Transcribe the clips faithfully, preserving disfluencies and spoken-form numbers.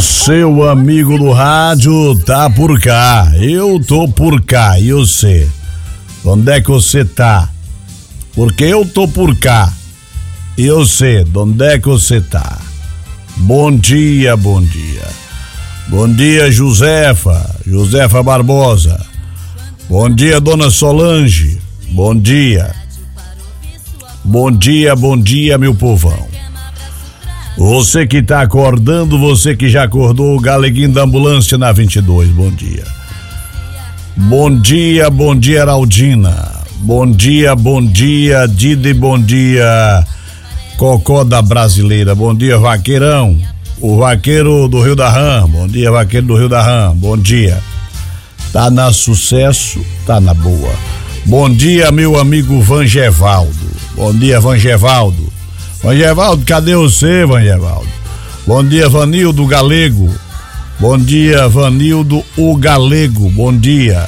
seu amigo do rádio tá por cá. Eu tô por cá. E você? Onde é que você tá? Porque eu tô por cá. E você? Onde é que você tá? Bom dia, bom dia. Bom dia, Josefa. Josefa Barbosa. Bom dia, dona Solange. Bom dia. Bom dia, bom dia, meu povão. Você que tá acordando, você que já acordou, o Galeguinho da ambulância na vinte e dois, bom dia. Bom dia, bom dia, Araldina. Bom dia, bom dia, Didi, bom dia, Cocó da Brasileira. Bom dia, Vaqueirão, o vaqueiro do Rio da Rã. Bom dia, vaqueiro do Rio da Rã, bom dia. Tá na sucesso, tá na boa. Bom dia, meu amigo Vangevaldo. Bom dia, Vangevaldo. Vangevaldo, cadê você, Vangevaldo? Bom dia, Vanildo Galego. Bom dia, Vanildo o Galego. Bom dia.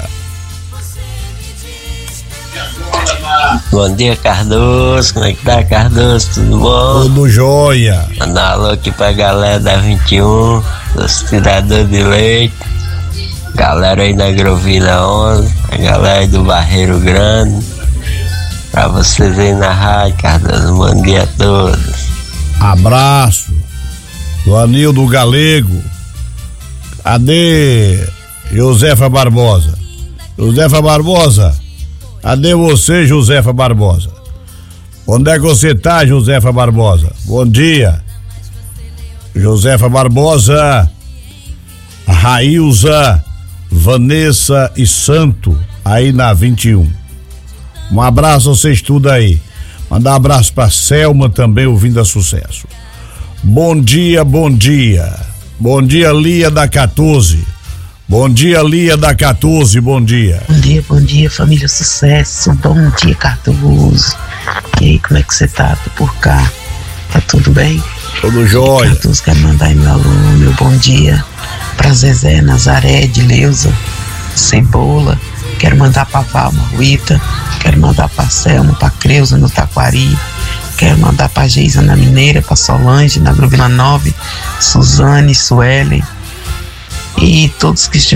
Bom dia, Cardoso. Como é que tá, Cardoso? Tudo bom? Tudo jóia. Manda um alô aqui pra galera da vinte e um, dos tiradores de leite. Galera aí da Grovila onze, a galera aí do Barreiro Grande. Pra vocês aí na rádio, Cardoso, bom dia a todos. Abraço. Do Anildo Galego. Cadê Josefa Barbosa? Josefa Barbosa, cadê você, Josefa Barbosa? Onde é que você tá, Josefa Barbosa? Bom dia. Josefa Barbosa, Railza, Vanessa e Santo, aí na vinte e um. Um abraço a vocês tudo aí. Mandar um abraço pra Selma também, ouvindo a sucesso. Bom dia, bom dia. Bom dia, Lia da quatorze. Bom dia, Lia da quatorze, bom dia. Bom dia, bom dia, família Sucesso. Bom dia, Cardoso. E aí, como é que você tá? Tô por cá. Tá tudo bem? Tudo jóia. Cardoso, quero mandar aí meu alô, meu bom dia pra Zezé, Nazaré, Edileuza, Cebola. Quero mandar pra Valma, Rita. Quero mandar pra Selma, pra Creuza no Taquari. Quero mandar pra Geisa na Mineira, pra Solange na Grovila nove, Suzane, Suelen e todos que estiverem